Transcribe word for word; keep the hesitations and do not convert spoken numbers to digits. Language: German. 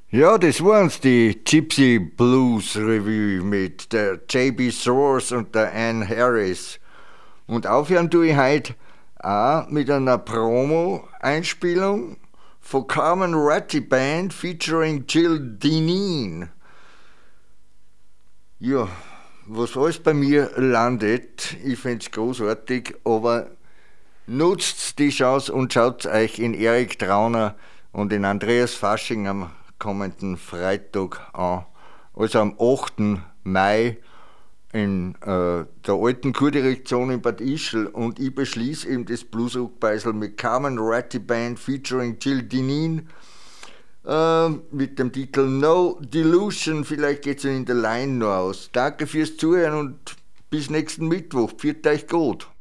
Ja, das waren's, die Gypsy Blues Revue mit der J B. Source und der Ann Harris. Und aufhören tue ich heute auch mit einer Promo-Einspielung von Carmen Ratty Band featuring Jill Deneen. Ja, was alles bei mir landet, ich find's großartig, aber nutzt die Chance und schaut euch in Erik Trauner und in Andreas Fasching am kommenden Freitag an. Also am achten Mai in äh, der alten Kurdirektion in Bad Ischl, und ich beschließe eben das Bluesrock-Beisel mit Carmen Ratty Band featuring Jill Deneen äh, mit dem Titel No Delusion. Vielleicht geht es in der Line noch aus. Danke fürs Zuhören und bis nächsten Mittwoch. Pfiat euch gut.